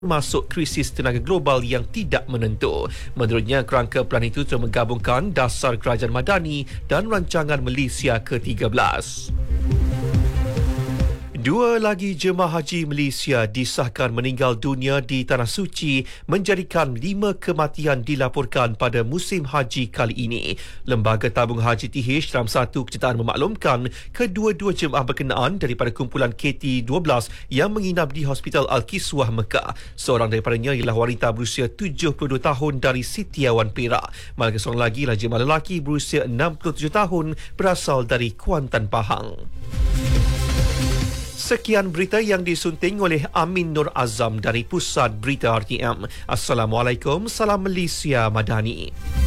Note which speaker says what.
Speaker 1: masuk krisis tenaga global yang tidak menentu. Menurutnya, kerangka pelan itu telah menggabungkan dasar kerajaan madani dan rancangan Malaysia ke-13. Dua lagi jemaah haji Malaysia disahkan meninggal dunia di Tanah Suci, menjadikan 5 kematian dilaporkan pada musim haji kali ini. Lembaga Tabung Haji TH dalam satu kenyataan memaklumkan kedua-dua jemaah berkenaan daripada kumpulan KT-12 yang menginap di Hospital Al-Kiswah Mekah. Seorang daripadanya ialah wanita berusia 72 tahun dari Sitiawan Perak, manakala seorang lagi ialah jemaah lelaki berusia 67 tahun berasal dari Kuantan Pahang. Sekian berita yang disunting oleh Amin Nur Azam dari Pusat Berita RTM. Assalamualaikum, salam Malaysia Madani.